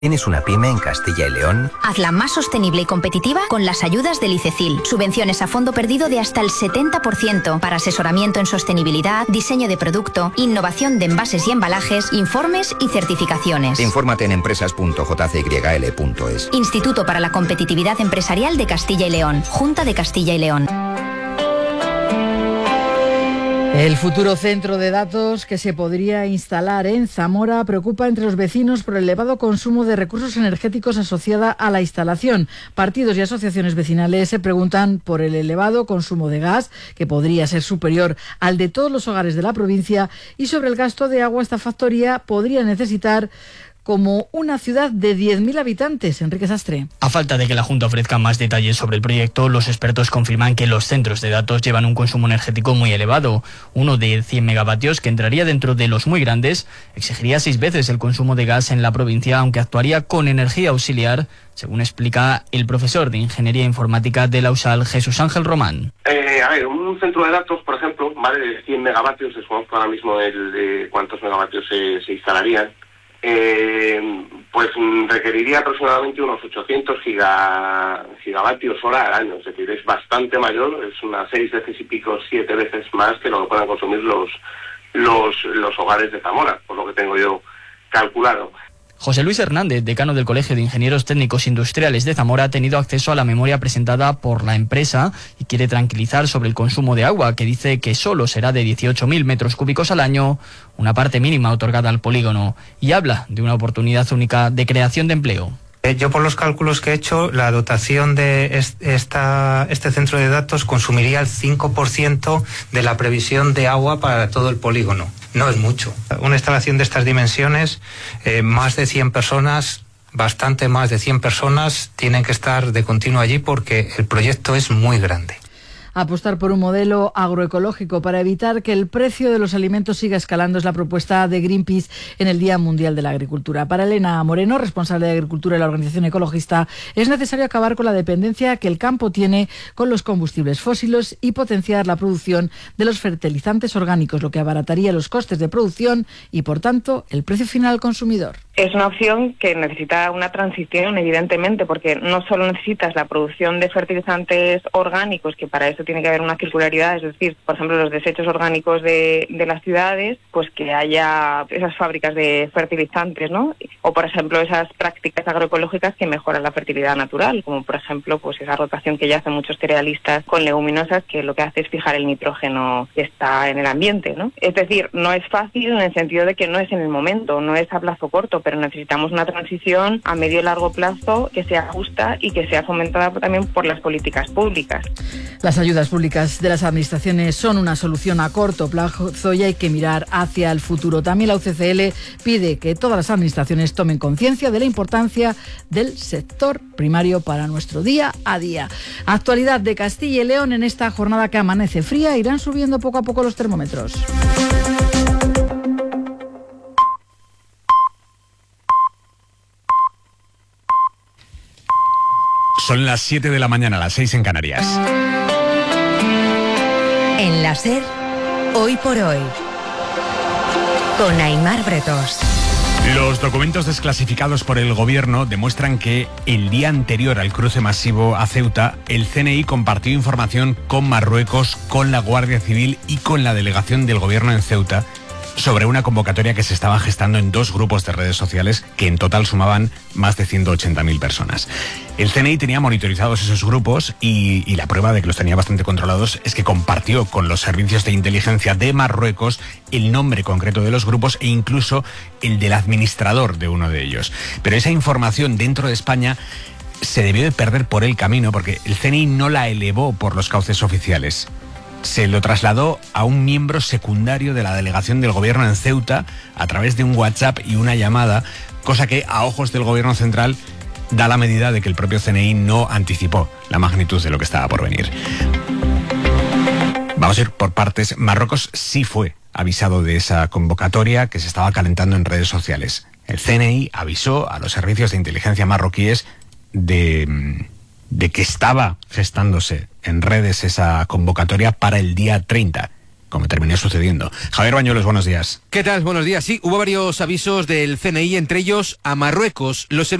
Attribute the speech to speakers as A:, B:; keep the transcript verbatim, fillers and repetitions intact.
A: ¿Tienes una pyme en Castilla y León?
B: Hazla más sostenible y competitiva con las ayudas del ICECIL. Subvenciones a fondo perdido de hasta el setenta por ciento para asesoramiento en sostenibilidad, diseño de producto, innovación de envases y embalajes, informes y certificaciones.
A: Infórmate en empresas punto j c y l punto es.
B: Instituto para la Competitividad Empresarial de Castilla y León. Junta de Castilla y León.
C: El futuro centro de datos que se podría instalar en Zamora preocupa entre los vecinos por el elevado consumo de recursos energéticos asociada a la instalación. Partidos y asociaciones vecinales se preguntan por el elevado consumo de gas, que podría ser superior al de todos los hogares de la provincia, y sobre el gasto de agua. Esta factoría podría necesitar como una ciudad de diez mil habitantes. Enrique Sastre.
D: A falta de que la Junta ofrezca más detalles sobre el proyecto, los expertos confirman que los centros de datos llevan un consumo energético muy elevado. Uno de cien megavatios, que entraría dentro de los muy grandes, exigiría seis veces el consumo de gas en la provincia, aunque actuaría con energía auxiliar, según explica el profesor de Ingeniería Informática de la U S A L, Jesús Ángel Román.
E: Eh, a ver, un centro de datos, por ejemplo, vale de cien megavatios, desconozco ahora mismo el de cuántos megavatios se, se instalarían. Eh, pues requeriría aproximadamente unos ochocientos giga, gigavatios hora al año, es decir, es bastante mayor, es unas seis veces y pico, siete veces más que lo que puedan consumir los, los, los hogares de Zamora, por lo que tengo yo calculado.
D: José Luis Hernández, decano del Colegio de Ingenieros Técnicos Industriales de Zamora, ha tenido acceso a la memoria presentada por la empresa y quiere tranquilizar sobre el consumo de agua, que dice que solo será de dieciocho mil metros cúbicos al año, una parte mínima otorgada al polígono, y habla de una oportunidad única de creación de empleo.
F: Yo, por los cálculos que he hecho, la dotación de esta, este centro de datos consumiría el cinco por ciento de la previsión de agua para todo el polígono. No es mucho. Una instalación de estas dimensiones, eh, más de cien personas, bastante más de cien personas, tienen que estar de continuo allí porque el proyecto es muy grande.
C: Apostar por un modelo agroecológico para evitar que el precio de los alimentos siga escalando es la propuesta de Greenpeace en el Día Mundial de la Agricultura. Para Elena Moreno, responsable de Agricultura de la organización ecologista, es necesario acabar con la dependencia que el campo tiene con los combustibles fósiles y potenciar la producción de los fertilizantes orgánicos, lo que abarataría los costes de producción y, por tanto, el precio final al consumidor.
G: Es una opción que necesita una transición, evidentemente, porque no solo necesitas la producción de fertilizantes orgánicos, que para eso tiene que haber una circularidad, es decir, por ejemplo, los desechos orgánicos de, de las ciudades, pues que haya esas fábricas de fertilizantes, ¿no? O, por ejemplo, esas prácticas agroecológicas que mejoran la fertilidad natural, como, por ejemplo, pues esa rotación que ya hacen muchos cerealistas con leguminosas, que lo que hace es fijar el nitrógeno que está en el ambiente, ¿no? Es decir, no es fácil en el sentido de que no es en el momento, no es a plazo corto, pero necesitamos una transición a medio y largo plazo que sea justa y que sea fomentada también por las políticas públicas.
C: Las ayudas públicas de las administraciones son una solución a corto plazo y hay que mirar hacia el futuro. También la U C C L pide que todas las administraciones tomen conciencia de la importancia del sector primario para nuestro día a día. Actualidad de Castilla y León en esta jornada que amanece fría, irán subiendo poco a poco los termómetros.
H: Son las siete de la mañana, las seis en Canarias.
I: En la SER, hoy por hoy, con Aimar Bretos.
H: Los documentos desclasificados por el gobierno demuestran que el día anterior al cruce masivo a Ceuta, el C N I compartió información con Marruecos, con la Guardia Civil y con la delegación del gobierno en Ceuta sobre una convocatoria que se estaba gestando en dos grupos de redes sociales que en total sumaban más de ciento ochenta mil personas. El C N I tenía monitorizados esos grupos y, y la prueba de que los tenía bastante controlados es que compartió con los servicios de inteligencia de Marruecos el nombre concreto de los grupos e incluso el del administrador de uno de ellos. Pero esa información dentro de España se debió de perder por el camino porque el C N I no la elevó por los cauces oficiales. Se lo trasladó a un miembro secundario de la delegación del gobierno en Ceuta a través de un WhatsApp y una llamada, cosa que a ojos del gobierno central da la medida de que el propio C N I no anticipó la magnitud de lo que estaba por venir. Vamos a ir por partes. Marruecos sí fue avisado de esa convocatoria que se estaba calentando en redes sociales. El C N I avisó a los servicios de inteligencia marroquíes de... de que estaba gestándose en redes esa convocatoria para el día treinta. como terminó sucediendo. Javier Bañuelos, buenos días.
J: ¿Qué tal? Buenos días. Sí, hubo varios avisos del C N I, entre ellos a Marruecos. Los